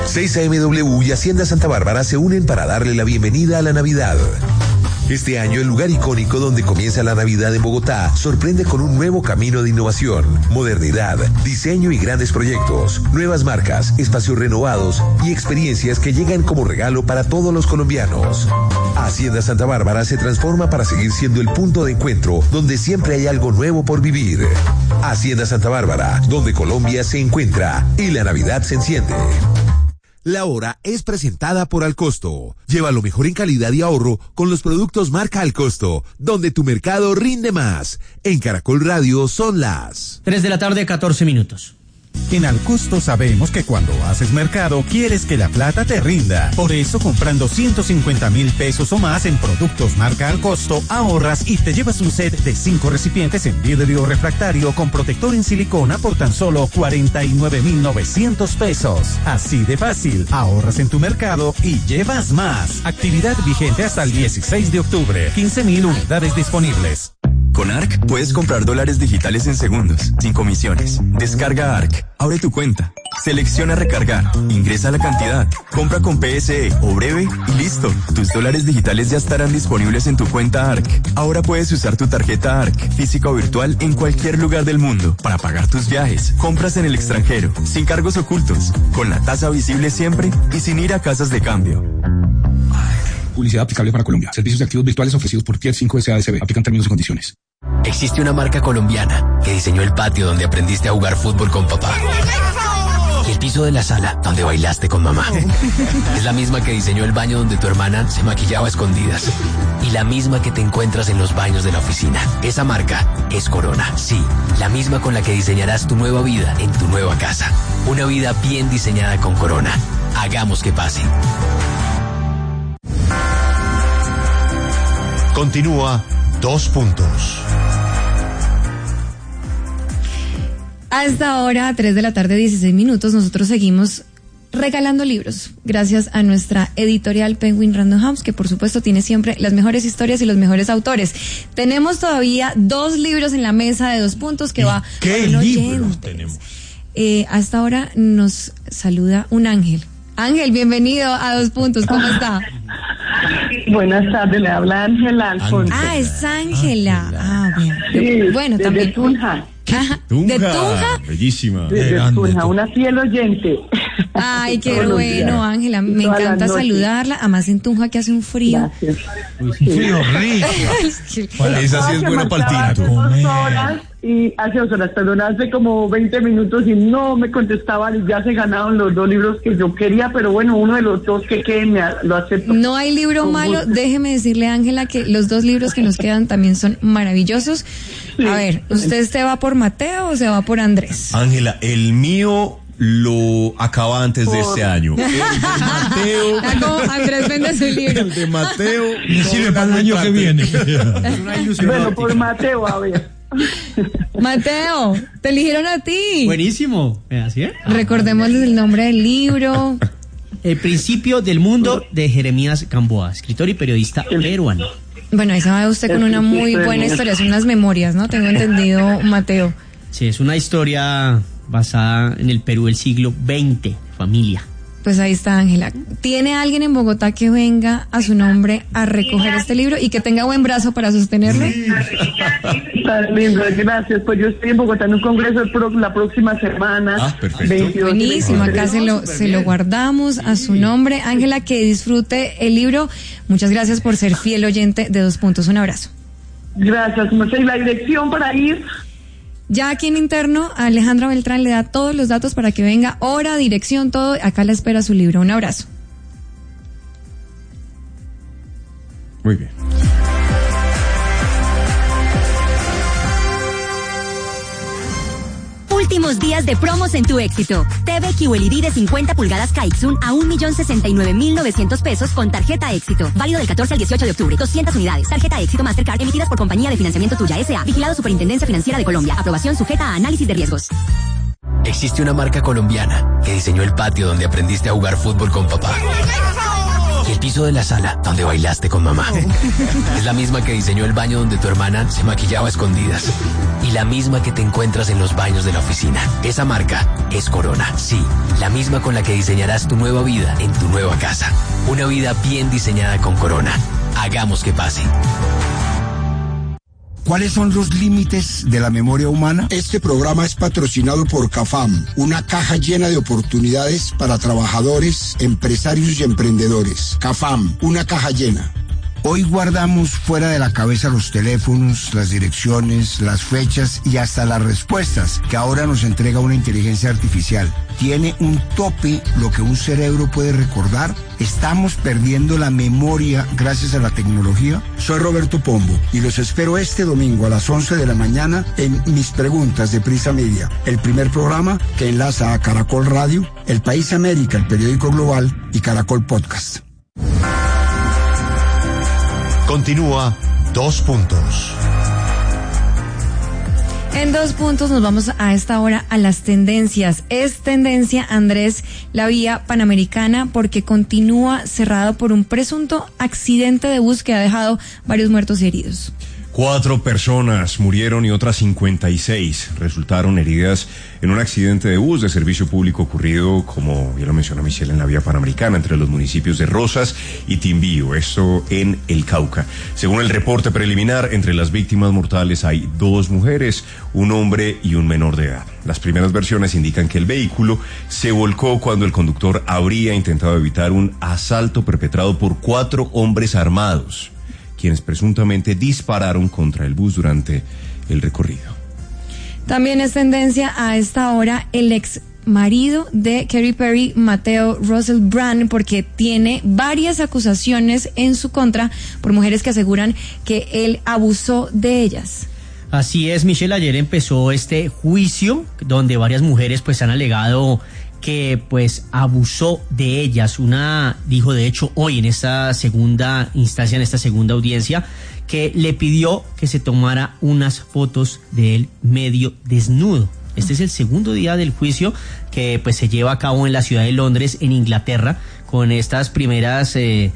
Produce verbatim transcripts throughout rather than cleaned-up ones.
seis A M W y Hacienda Santa Bárbara se unen para darle la bienvenida a la Navidad. Este año, el lugar icónico donde comienza la Navidad en Bogotá sorprende con un nuevo camino de innovación, modernidad, diseño y grandes proyectos, nuevas marcas, espacios renovados y experiencias que llegan como regalo para todos los colombianos. Hacienda Santa Bárbara se transforma para seguir siendo el punto de encuentro donde siempre hay algo nuevo por vivir. Hacienda Santa Bárbara, donde Colombia se encuentra y la Navidad se enciende. La hora es presentada por Alcosto. Lleva lo mejor en calidad y ahorro con los productos marca Alcosto, donde tu mercado rinde más. En Caracol Radio son las tres de la tarde, catorce minutos. En Alcosto sabemos que cuando haces mercado quieres que la plata te rinda. Por eso, comprando ciento cincuenta mil pesos o más en productos marca Alcosto, ahorras y te llevas un set de cinco recipientes en vidrio refractario con protector en silicona por tan solo cuarenta y nueve mil novecientos pesos. Así de fácil, ahorras en tu mercado y llevas más. Actividad vigente hasta el dieciséis de octubre. quince mil unidades disponibles. Con Arc puedes comprar dólares digitales en segundos, sin comisiones. Descarga Arc, abre tu cuenta, selecciona recargar, ingresa la cantidad, compra con P S E o breve y listo. Tus dólares digitales ya estarán disponibles en tu cuenta Arc. Ahora puedes usar tu tarjeta Arc, física o virtual, en cualquier lugar del mundo para pagar tus viajes, compras en el extranjero, sin cargos ocultos, con la tasa visible siempre y sin ir a casas de cambio. Publicidad aplicable para Colombia. Servicios de activos virtuales ofrecidos por Tier cinco S A D C B. Aplican términos y condiciones. Existe una marca colombiana que diseñó el patio donde aprendiste a jugar fútbol con papá. Y el piso de la sala donde bailaste con mamá. Es la misma que diseñó el baño donde tu hermana se maquillaba a escondidas. Y la misma que te encuentras en los baños de la oficina. Esa marca es Corona. Sí, la misma con la que diseñarás tu nueva vida en tu nueva casa. Una vida bien diseñada con Corona. Hagamos que pase. Continúa Dos Puntos. A esta hora, tres de la tarde, dieciséis minutos, nosotros seguimos regalando libros, gracias a nuestra editorial Penguin Random House, que por supuesto tiene siempre las mejores historias y los mejores autores. Tenemos todavía dos libros en la mesa de Dos Puntos que va... ¿Qué libros tenemos? Eh, a esta hora nos saluda un ángel. Ángel, bienvenido a Dos Puntos, ¿cómo está? Buenas tardes, le habla Ángela Alfonso. Ah, es Ángela. Ah, bien. Sí, bueno, desde también. Tunja. Ajá. Tunja, ¿De Tunja? Bellísima. Desde Tunja, una fiel oyente. Ay, qué bueno, Ángela. Me encanta saludarla. Además, en Tunja que hace un frío. Gracias. Un frío rico. Esa sí es buena para el tinto. Dos horas y hace dos horas, perdón, hace como veinte minutos y no me contestaban y ya se ganaron los dos libros que yo quería, pero bueno, uno de los dos que queden me lo acepto. No hay libro malo. Déjeme decirle, Ángela, que los dos libros que nos quedan también son maravillosos. Sí. A ver, ¿usted se va por Mateo o se va por Andrés? Ángela, el mío lo acaba antes por... de este año. El de Mateo. Ya como Andrés vende su libro. El de Mateo. Me sirve para el año que viene. Es una ilusión. Bueno, por Mateo, a ver. Mateo, te eligieron a ti. Buenísimo. ¿Así es? Recordémosles el nombre del libro. El principio del mundo de Jeremías Gamboa, escritor y periodista peruano. Bueno, ahí se va usted con una muy buena historia, son unas memorias, ¿no? Tengo entendido, Mateo. Sí, es una historia basada en el Perú del siglo veinte, familia. Pues ahí está, Ángela. ¿Tiene alguien en Bogotá que venga a su nombre a recoger este libro y que tenga buen brazo para sostenerlo? Tan lindo, gracias. Pues yo estoy en Bogotá en un congreso la próxima semana. Ah, perfecto. veintidós, Buenísimo, acá se lo, se lo guardamos a su nombre. Ángela, que disfrute el libro. Muchas gracias por ser fiel oyente de Dos Puntos. Un abrazo. Gracias, muchas. ¿Y la dirección para ir? Ya aquí en interno, Alejandra Beltrán le da todos los datos para que venga, hora, dirección, todo. Acá la espera su libro. Un abrazo. Muy bien. Últimos días de promos en tu éxito. T V Q L E D de cincuenta pulgadas Kaixun a un millón sesenta y nueve mil novecientos pesos con tarjeta éxito. Válido del catorce al dieciocho de octubre. doscientas unidades. Tarjeta éxito Mastercard emitidas por Compañía de Financiamiento Tuya S A. Vigilado Superintendencia Financiera de Colombia. Aprobación sujeta a análisis de riesgos. Existe una marca colombiana que diseñó el patio donde aprendiste a jugar fútbol con papá. Y el piso de la sala donde bailaste con mamá. Es la misma que diseñó el baño donde tu hermana se maquillaba a escondidas. Y la misma que te encuentras en los baños de la oficina. Esa marca es Corona. Sí, la misma con la que diseñarás tu nueva vida en tu nueva casa. Una vida bien diseñada con Corona. Hagamos que pase. ¿Cuáles son los límites de la memoria humana? Este programa es patrocinado por CAFAM, una caja llena de oportunidades para trabajadores, empresarios y emprendedores. CAFAM, una caja llena. Hoy guardamos fuera de la cabeza los teléfonos, las direcciones, las fechas y hasta las respuestas que ahora nos entrega una inteligencia artificial. ¿Tiene un tope lo que un cerebro puede recordar? ¿Estamos perdiendo la memoria gracias a la tecnología? Soy Roberto Pombo y los espero este domingo a las once de la mañana en Mis Preguntas de Prisa Media, el primer programa que enlaza a Caracol Radio, El País América, el periódico global y Caracol Podcast. Continúa Dos Puntos. En Dos Puntos nos vamos a esta hora a las tendencias. Es tendencia, Andrés, la vía panamericana porque continúa cerrado por un presunto accidente de bus que ha dejado varios muertos y heridos. Cuatro personas murieron y otras cincuenta y seis resultaron heridas en un accidente de bus de servicio público ocurrido, como ya lo menciona Michelle, en la vía panamericana entre los municipios de Rosas y Timbío, esto en el Cauca. Según el reporte preliminar, entre las víctimas mortales hay dos mujeres, un hombre y un menor de edad. Las primeras versiones indican que el vehículo se volcó cuando el conductor habría intentado evitar un asalto perpetrado por cuatro hombres armados, quienes presuntamente dispararon contra el bus durante el recorrido. También es tendencia a esta hora el ex marido de Katy Perry, Mateo Russell Brand, porque tiene varias acusaciones en su contra por mujeres que aseguran que él abusó de ellas. Así es, Michelle, ayer empezó este juicio donde varias mujeres pues han alegado que pues abusó de ellas. Una dijo de hecho hoy en esta segunda instancia, en esta segunda audiencia, que le pidió que se tomara unas fotos de él medio desnudo. Este es el segundo día del juicio que pues se lleva a cabo en la ciudad de Londres, en Inglaterra, con estas primeras eh,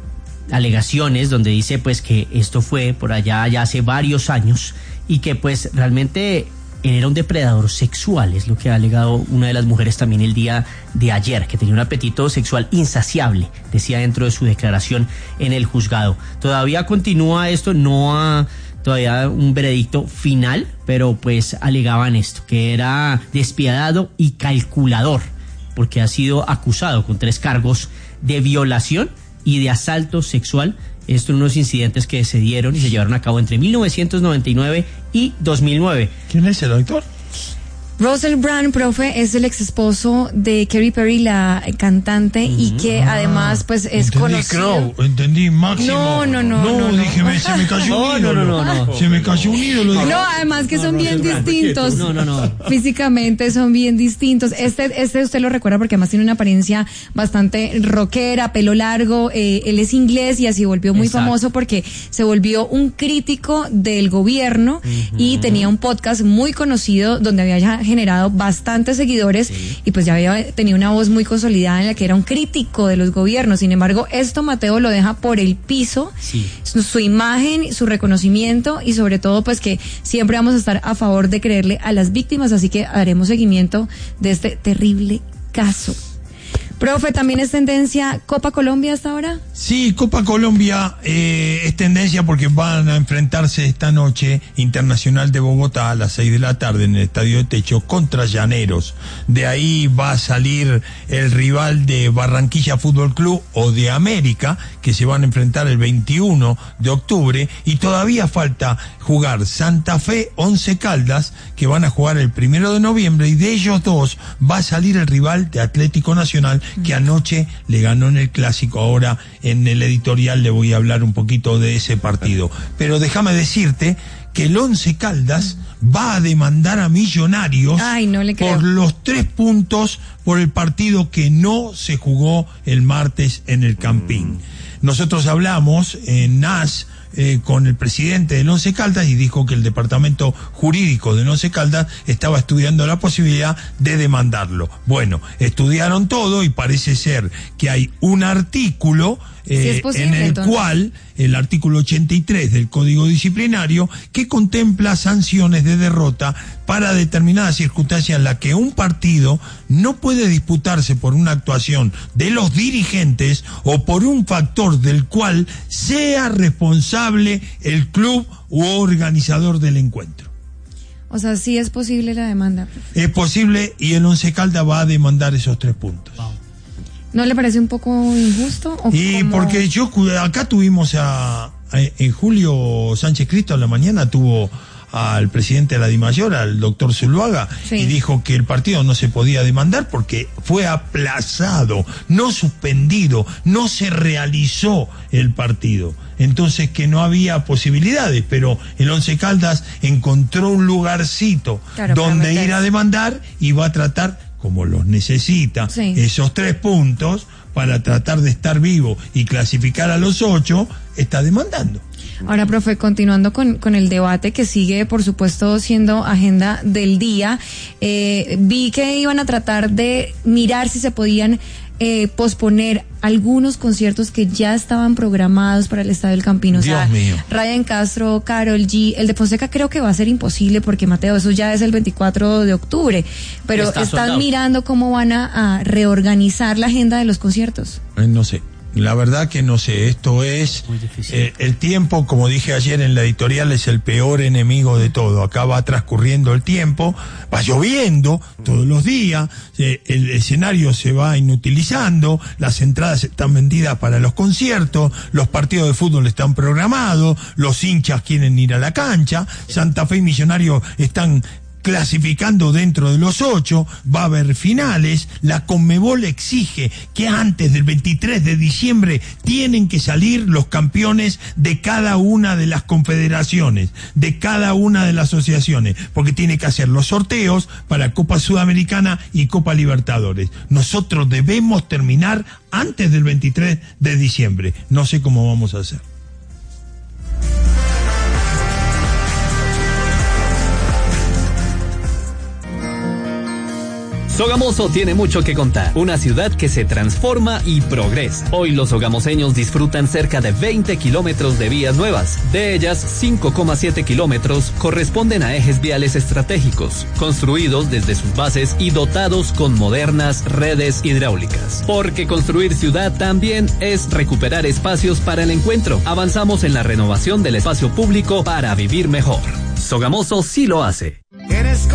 alegaciones donde dice pues que esto fue por allá ya hace varios años y que pues realmente él era un depredador sexual, es lo que ha alegado una de las mujeres también el día de ayer, que tenía un apetito sexual insaciable, decía dentro de su declaración en el juzgado. Todavía continúa esto, no ha todavía un veredicto final, pero pues alegaban esto, que era despiadado y calculador, porque ha sido acusado con tres cargos de violación y de asalto sexual. Estos son unos incidentes que se dieron y se llevaron a cabo entre mil novecientos noventa y nueve y dos mil nueve. ¿Quién es el actor? Russell Brand, profe, es el ex esposo de Katy Perry, la cantante, mm, y que ah, además pues es entendí conocido. Crow, entendí Máximo. No, no, no. No, no, no dije, no. Me, se me cayó no, un ídolo. No, no, no, Se me cayó un ídolo. No, no además que son no, bien Russell distintos. No, no, no. Físicamente son bien distintos. Este, este usted lo recuerda porque además tiene una apariencia bastante rockera, pelo largo. Eh, él es inglés y así volvió muy Exacto. famoso porque se volvió un crítico del gobierno uh-huh. y tenía un podcast muy conocido donde había generado bastante seguidores sí. y pues ya había tenido una voz muy consolidada en la que era un crítico de los gobiernos. Sin embargo, esto Mateo lo deja por el piso, sí. su, su imagen, su reconocimiento y sobre todo pues que siempre vamos a estar a favor de creerle a las víctimas, así que haremos seguimiento de este terrible caso. Profe, ¿también es tendencia Copa Colombia hasta ahora? Sí, Copa Colombia eh, es tendencia porque van a enfrentarse esta noche Internacional de Bogotá a las seis de la tarde en el Estadio de Techo contra Llaneros. De ahí va a salir el rival de Barranquilla Fútbol Club o de América, que se van a enfrentar el veintiuno de octubre, y todavía falta jugar Santa Fe, Once Caldas, que van a jugar el primero de noviembre, y de ellos dos va a salir el rival de Atlético Nacional, que anoche le ganó en el Clásico. Ahora en el editorial le voy a hablar un poquito de ese partido. Pero déjame decirte que el Once Caldas va a demandar a Millonarios Ay, no le creo. por los tres puntos por el partido que no se jugó el martes en el Campín. Nosotros hablamos en N A S eh, con el presidente del Once Caldas y dijo que el departamento jurídico del Once Caldas estaba estudiando la posibilidad de demandarlo. Bueno, estudiaron todo y parece ser que hay un artículo Eh, sí es posible, en el entonces. cual el artículo ochenta y tres del Código Disciplinario que contempla sanciones de derrota para determinadas circunstancias en las que un partido no puede disputarse por una actuación de los dirigentes o por un factor del cual sea responsable el club u organizador del encuentro. O sea, sí es posible la demanda. Es posible y el Once Caldas va a demandar esos tres puntos. Wow. ¿No le parece un poco injusto? ¿O y como... porque yo acá tuvimos a, a en Julio Sánchez Cristo a la mañana tuvo al presidente de la DIMAYOR, al doctor Zuluaga, sí. y dijo que el partido no se podía demandar porque fue aplazado, no suspendido, no se realizó el partido. Entonces que no había posibilidades, pero el Once Caldas encontró un lugarcito claro, donde ir a demandar y va a tratar, como los necesita, sí. esos tres puntos para tratar de estar vivo y clasificar a los ocho, está demandando. Ahora, profe, continuando con, con el debate que sigue, por supuesto, siendo agenda del día, eh, vi que iban a tratar de mirar si se podían eh, posponer algunos conciertos que ya estaban programados para el Estadio del Campín. O Dios sea, mío. Ryan Castro, Karol G, el de Fonseca creo que va a ser imposible porque, Mateo, eso ya es el veinticuatro de octubre, pero Está están soldado. mirando cómo van a, a reorganizar la agenda de los conciertos. Eh, no sé. La verdad que no sé, esto es eh, el tiempo, como dije ayer en la editorial, es el peor enemigo de todo. Acá va transcurriendo el tiempo, va lloviendo todos los días, eh, el escenario se va inutilizando, las entradas están vendidas para los conciertos, los partidos de fútbol están programados, los hinchas quieren ir a la cancha, Santa Fe y Millonarios están clasificando dentro de los ocho, va a haber finales, la Conmebol exige que antes del veintitrés de diciembre tienen que salir los campeones de cada una de las confederaciones, de cada una de las asociaciones, porque tiene que hacer los sorteos para Copa Sudamericana y Copa Libertadores. Nosotros debemos terminar antes del veintitrés de diciembre, no sé cómo vamos a hacer. Sogamoso tiene mucho que contar, una ciudad que se transforma y progresa. Hoy los sogamoseños disfrutan cerca de veinte kilómetros de vías nuevas. De ellas, cinco coma siete kilómetros corresponden a ejes viales estratégicos, construidos desde sus bases y dotados con modernas redes hidráulicas. Porque construir ciudad también es recuperar espacios para el encuentro. Avanzamos en la renovación del espacio público para vivir mejor. Sogamoso sí lo hace. Eres